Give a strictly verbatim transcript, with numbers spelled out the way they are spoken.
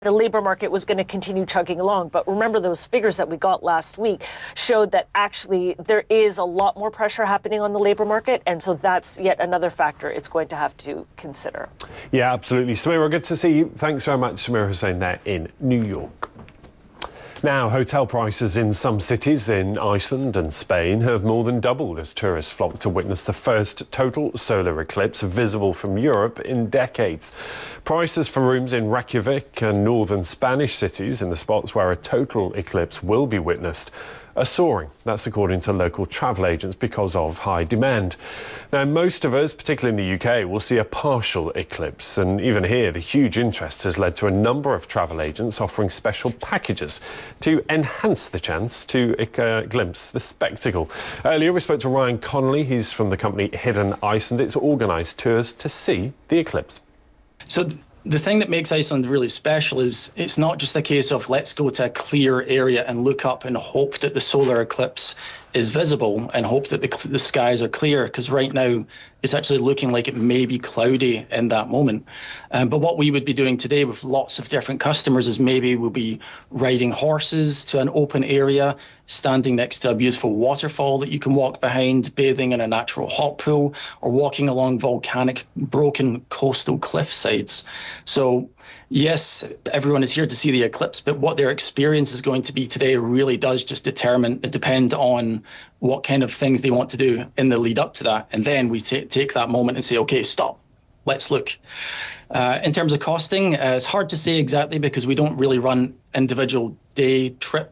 the labor market was going to continue chugging along. But remember, those figures that we got last week showed that actually there is a lot more pressure happening on the labor market. And so that's yet another factor it's going to have to consider. Yeah, absolutely. Samira, good to see you. Thanks very much, Samira Hussain there in New York. Now, hotel prices in some cities in Iceland and Spain have more than doubled as tourists flock to witness the first total solar eclipse visible from Europe in decades. Prices for rooms in Reykjavik and northern Spanish cities, in the spots where a total eclipse will be witnessed, are soaring. That's according to local travel agents because of high demand. Now, most of us, particularly in the U K, will see a partial eclipse, and even here the huge interest has led to a number of travel agents offering special packages to enhance the chance to uh, glimpse the spectacle. Earlier we spoke to Ryan Connolly. He's from the company Hidden Iceland. It's organised tours to see the eclipse. So the thing that makes Iceland really special is it's not just a case of let's go to a clear area and look up and hope that the solar eclipse is visible and hope that the, the skies are clear, because right now it's actually looking like it may be cloudy in that moment. Um, but what we would be doing today with lots of different customers is maybe we'll be riding horses to an open area, standing next to a beautiful waterfall that you can walk behind, bathing in a natural hot pool, or walking along volcanic broken coastal cliff sides. So yes, everyone is here to see the eclipse, but what their experience is going to be today really does just determine, depend on what kind of things they want to do in the lead up to that. And then we t- take that moment and say, okay, stop, let's look. Uh, in terms of costing, uh, it's hard to say exactly because we don't really run individual day trip